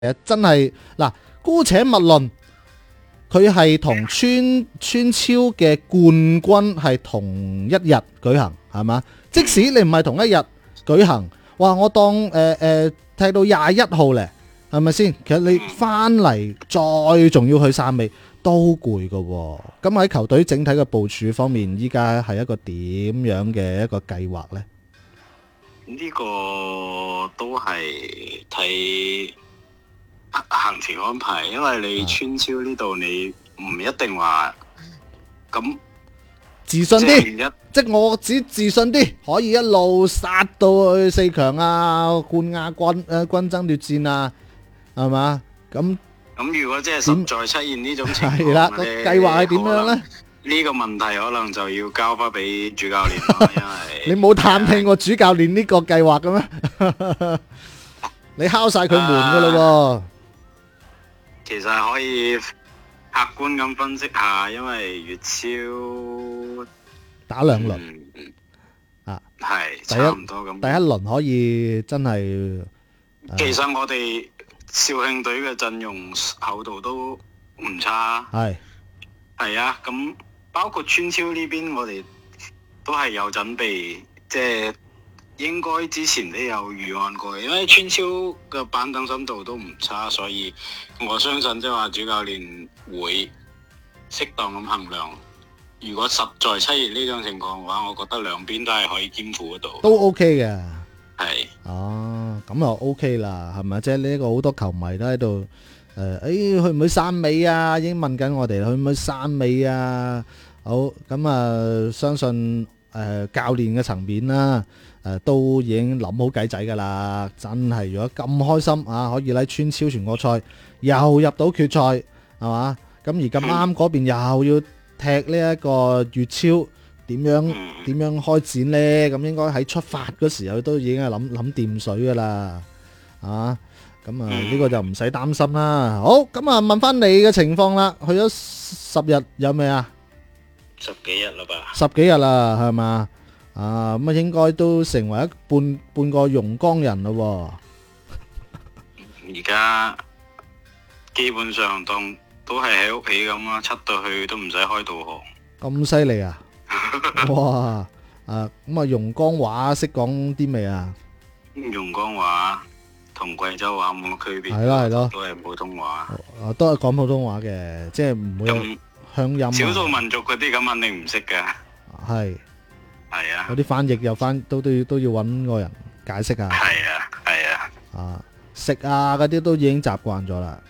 真係嗱，姑且勿論佢係同川超嘅冠軍係同一日舉行，係嘛？即使你唔係同一日舉行，哇！我當踢到21號咧，係咪先？其實你翻嚟再仲要去汕尾都攰噶喎。咁喺球隊整體嘅部署方面，依家係一個點樣嘅一個計劃呢？ 呢個都係睇行程安排，因為你川超呢度你唔一定話咁自信啲，即係我只自信啲，可以一路殺到去4強啊、冠亞軍爭奪戰啊，係嘛？咁如果即係實在出現呢種情況， 係啦，個計劃係點樣呢？ 呢個問題可能就要交翻俾主教練咯，因為你冇探聽過主教練呢個計劃嘅咩？你敲晒佢門噶咯喎！ 其實可以客觀咁分析下，因為粵超打2輪啊， 係差唔多咁。 第一輪可以真係， 其實我哋肇慶隊嘅陣容厚度都唔差。係啊，咁包括川超呢邊，我哋都係有準備，即係應該之前都有預案過，因為川超嘅板凳深度都唔差，所以我相信即係話主教練會適當咁衡量。如果實在出現呢種情況嘅話，我覺得兩邊都係可以兼顧得到， 都 OK 嘅。 係哦，咁就 OK 啦，係咪？即係呢個好多球迷都喺度。去唔去汕尾啊？已經問緊我哋去唔去汕尾啊？好，咁啊，相信教練嘅層面啦，都已經諗好計仔噶啦。真係如果咁開心啊，可以喺川超全國賽又入到決賽，係嘛？咁而咁啱嗰邊又要踢呢一個粵超，點樣開展呢？咁應該喺出發嗰時候都已經係諗掂水噶啦，啊！咁呢個就唔使擔心啦。好，咁問翻你嘅情況啦。去咗10日有未啊 ？10幾日啦吧。 10幾日啦，係嘛？咁應該都成為半個榕江人咯。 而家基本上都係喺屋企咁啦，出到去都唔使開導航。 咁犀利啊！哇！咁榕江話識講啲未啊？ 榕江話同貴州話冇乜區別， 係咯， 都係普通話。 都係講普通話嘅，即係唔會有鄉音。 少數民族嗰啲咁肯定唔識㗎。 係啊， 嗰啲翻譯又都要揾個人解釋啊。 係啊。 食啊嗰啲都已經習慣咗啦。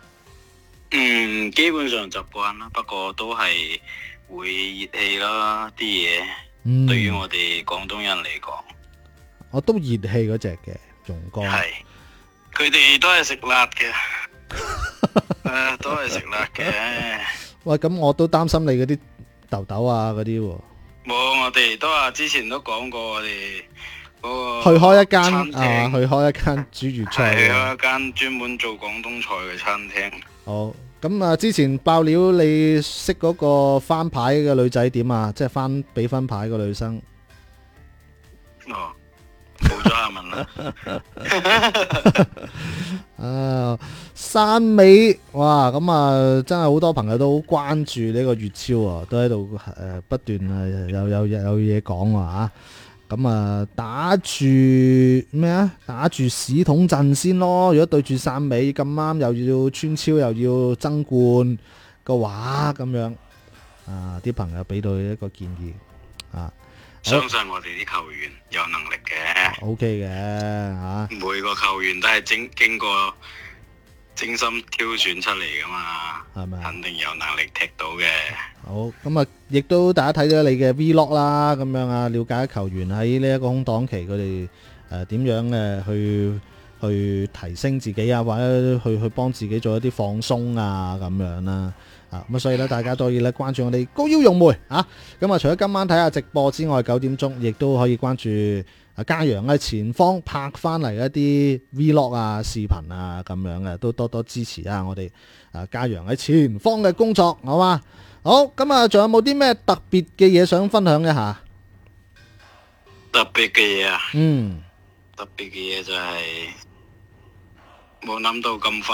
基本上習慣啦，不過都係會熱氣啦啲嘢。對於我哋廣東人嚟講， 我都熱氣嗰隻嘅榕江。 係。佢哋都係食辣嘅，都係食辣嘅。 喂，咁我都擔心你嗰啲豆豆啊嗰啲喎。 冇，我哋都話之前都講過，我哋嗰個去開一間去開一間煮粵菜， 去開一間專門做廣東菜嘅餐廳。 好，咁之前爆料你識嗰個翻牌嘅女仔點啊？即係俾分牌個女生。 冇咗下文啦。汕尾，哇，咁真係好多朋友都好關注呢個粵超啊，都喺度不斷有嘢講啊。咁打住咩啊？打住屎桶陣先咯。如果對住汕尾咁啱又要川超又要爭冠嘅話，咁樣啲朋友俾到一個建議啊。 相信我哋啲球員有能力嘅 ，OK 嘅每個球員都係經過精心挑選出嚟噶嘛， 係咪？ 肯定有能力踢到嘅。 好，咁亦都大家睇咗你嘅 Vlog 啦，咁樣了解球員喺呢一個空檔期佢哋點樣去提升自己啊，或者去幫自己做一啲放鬆啊咁樣啦。咁所以咧，大家都可以咧關注我哋高腰用梅啊！咁除咗今晚睇下直播之外，9點鐘亦都可以關注嘉陽喺前方拍翻嚟一啲 Vlog 啊、視頻啊咁樣嘅，都多多支持啊！我哋嘉陽喺前方嘅工作，好嘛？好，咁仲有冇啲咩特別嘅嘢想分享一下？ 特別嘅嘢啊？ 嗯， 特別嘅嘢就係冇諗到咁快。